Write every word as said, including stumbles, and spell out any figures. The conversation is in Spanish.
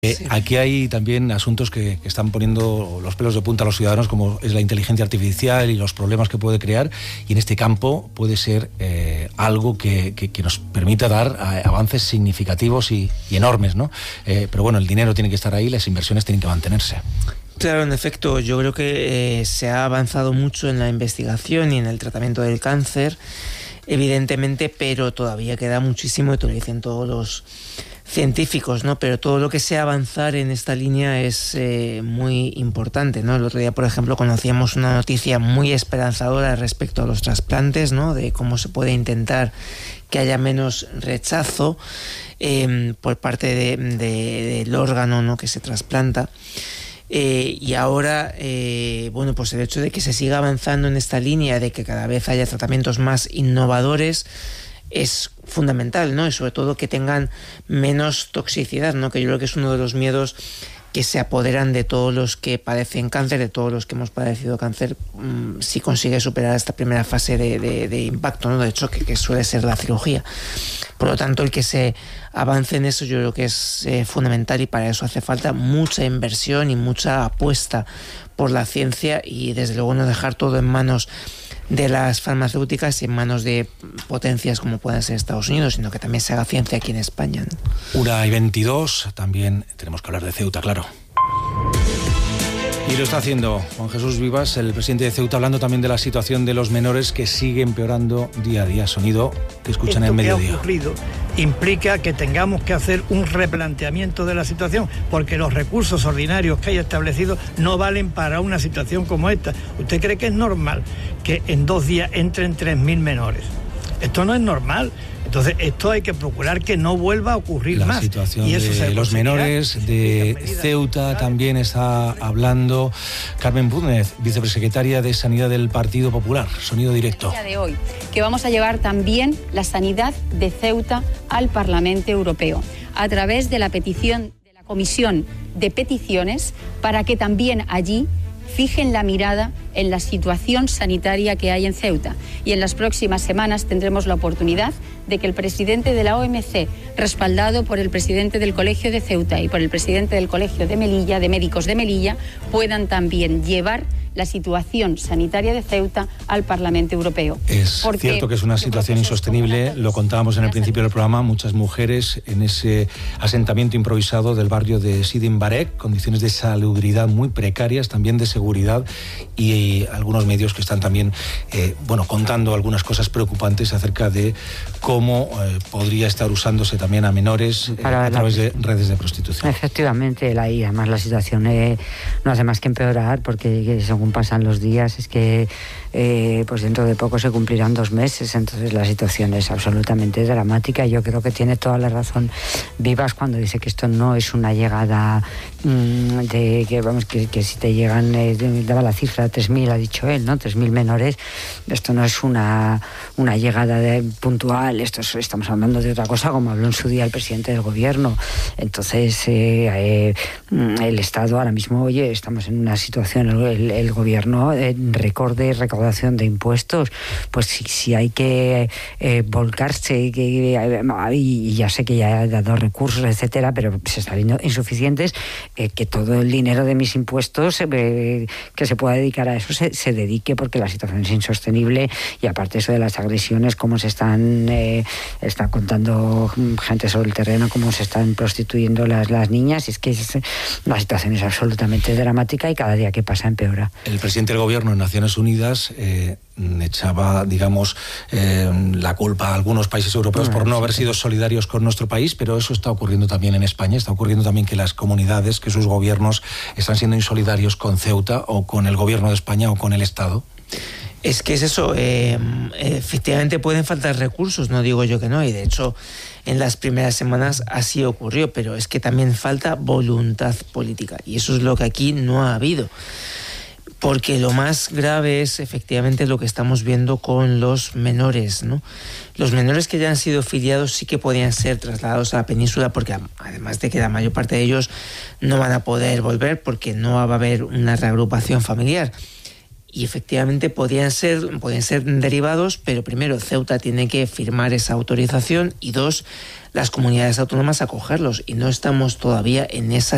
Eh, sí. Aquí hay también asuntos que, que están poniendo los pelos de punta a los ciudadanos, como es la inteligencia artificial y los problemas que puede crear, y en este campo puede ser eh, algo que, que, que nos permita dar eh, avances significativos y, y enormes, ¿no? Eh, pero bueno, el dinero tiene que estar ahí, las inversiones tienen que mantenerse. Claro, en efecto, yo creo que eh, se ha avanzado mucho en la investigación y en el tratamiento del cáncer, evidentemente, pero todavía queda muchísimo, y te lo dicen todos los científicos, ¿no? Pero todo lo que sea avanzar en esta línea es eh, muy importante, ¿no? El otro día, por ejemplo, conocíamos una noticia muy esperanzadora respecto a los trasplantes, ¿no? De cómo se puede intentar que haya menos rechazo eh, por parte de, de, del órgano, ¿no? Que se trasplanta. Eh, y ahora, eh, bueno, pues el hecho de que se siga avanzando en esta línea, de que cada vez haya tratamientos más innovadores, es fundamental, ¿no? Y sobre todo que tengan menos toxicidad, ¿no? Que yo creo que es uno de los miedos que se apoderan de todos los que padecen cáncer, de todos los que hemos padecido cáncer, mmm, si consigue superar esta primera fase de, de, de impacto, ¿no? De choque, que suele ser la cirugía. Por lo tanto, el que se avance en eso yo creo que es eh, fundamental, y para eso hace falta mucha inversión y mucha apuesta por la ciencia, y desde luego no dejar todo en manos de las farmacéuticas y en manos de potencias como pueden ser Estados Unidos, sino que también se haga ciencia aquí en España, ¿no? Una y veintidós, también tenemos que hablar de Ceuta, claro. Y lo está haciendo Juan Jesús Vivas, el presidente de Ceuta, hablando también de la situación de los menores, que sigue empeorando día a día. Sonido que escuchan en el mediodía. Esto que ha ocurrido implica que tengamos que hacer un replanteamiento de la situación, porque los recursos ordinarios que hay establecidos no valen para una situación como esta. ¿Usted cree que es normal que en dos días entren tres mil menores? Esto no es normal. Entonces, esto hay que procurar que no vuelva a ocurrir la más. La situación y eso de se los menores de Ceuta también está hablando Carmen Búnez, vicepresecretaria de Sanidad del Partido Popular. Sonido directo. El día de hoy, que vamos a llevar también la sanidad de Ceuta al Parlamento Europeo, a través de la petición de la Comisión de Peticiones, para que también allí fijen la mirada en la situación sanitaria que hay en Ceuta. Y en las próximas semanas tendremos la oportunidad de que el presidente de la O M C, respaldado por el presidente del Colegio de Ceuta y por el presidente del Colegio de Melilla, de Médicos de Melilla, puedan también llevar la situación sanitaria de Ceuta al Parlamento Europeo. Es Porque cierto que es una situación insostenible, lo contábamos en el principio del programa, muchas mujeres en ese asentamiento improvisado del barrio de Sidin Barek, condiciones de salubridad muy precarias, también de seguridad, y algunos medios que están también eh, bueno, contando algunas cosas preocupantes acerca de cómo eh, podría estar usándose también a menores eh, a la, través de redes de prostitución. Efectivamente, la, y además la situación eh, no hace más que empeorar, porque según pasan los días es que eh, pues dentro de poco se cumplirán dos meses, entonces la situación es absolutamente dramática. Yo creo que tiene toda la razón Vivas cuando dice que esto no es una llegada mmm, de que vamos que, que si te llegan, eh, daba la cifra de tres mil, ha dicho él, ¿no? tres mil menores, esto no es una, una llegada de, puntual, esto es, estamos hablando de otra cosa, como habló en su día el presidente del gobierno. Entonces eh, eh, el Estado ahora mismo, oye, estamos en una situación, el, el gobierno eh, recorde recaudación de impuestos, pues si, si hay que eh, volcarse, que, eh, y ya sé que ya ha dado recursos, etcétera, pero se está viendo insuficientes, eh, que todo el dinero de mis impuestos eh, que se pueda dedicar a eso se, se dedique, porque la situación es insostenible. Y aparte eso de las agresiones, cómo se están eh, está contando gente sobre el terreno, cómo se están prostituyendo las, las niñas, es que es, la situación es absolutamente dramática y cada día que pasa empeora. El presidente del gobierno en Naciones Unidas eh, echaba, digamos, eh, la culpa a algunos países europeos por no haber sido solidarios con nuestro país, pero eso está ocurriendo también en España. Está ocurriendo también que las comunidades, que sus gobiernos están siendo insolidarios con Ceuta o con el gobierno de España o con el Estado. Es que es eso, eh, efectivamente pueden faltar recursos, no digo yo que no, y de hecho en las primeras semanas así ocurrió, pero es que también falta voluntad política, y eso es lo que aquí no ha habido. Porque lo más grave es efectivamente lo que estamos viendo con los menores, ¿no? Los menores que ya han sido filiados sí que podían ser trasladados a la península, porque además de que la mayor parte de ellos no van a poder volver porque no va a haber una reagrupación familiar. Y efectivamente podían ser, podían ser derivados, pero primero Ceuta tiene que firmar esa autorización y dos, las comunidades autónomas acogerlos. Y no estamos todavía en esa